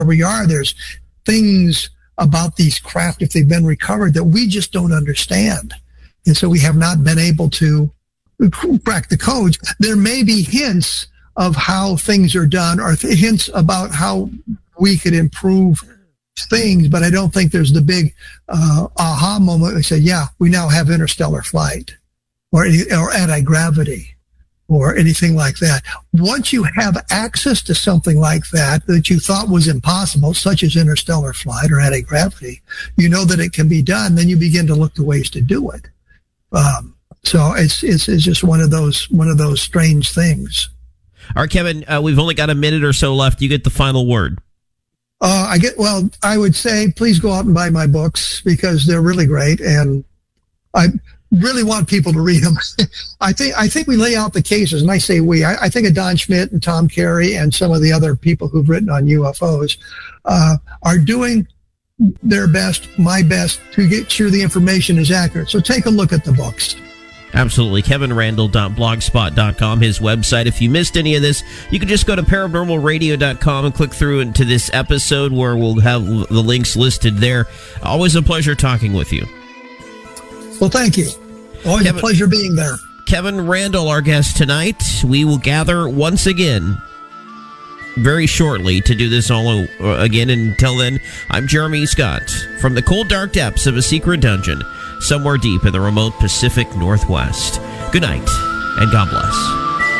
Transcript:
we are, there's things about these craft, if they've been recovered, that we just don't understand. And so we have not been able to crack the codes. There may be hints of how things are done, or hints about how we could improve things, but I don't think there's the big aha moment. We say, yeah, we now have interstellar flight or anti-gravity or anything like that. Once you have access to something like that you thought was impossible, such as interstellar flight or anti-gravity, you know that it can be done, then you begin to look to ways to do it. So it's just one of those strange things. All right, Kevin, we've only got a minute or so left. You get the final word. I would say please go out and buy my books because they're really great, and I really want people to read them. I think we lay out the cases, and I say we. I think of Don Schmitt and Tom Carey and some of the other people who've written on UFOs are doing their best, my best, to get sure the information is accurate. So take a look at the books. Absolutely. KevinRandle.blogspot.com, his website. If you missed any of this, you can just go to paranormalradio.com and click through into this episode where we'll have the links listed there. Always a pleasure talking with you. Well, thank you. Always a pleasure being there. Kevin Randle, our guest tonight. We will gather once again very shortly to do this all again. Until then, I'm Jeremy Scott from the cold, dark depths of a secret dungeon somewhere deep in the remote Pacific Northwest. Good night, and God bless.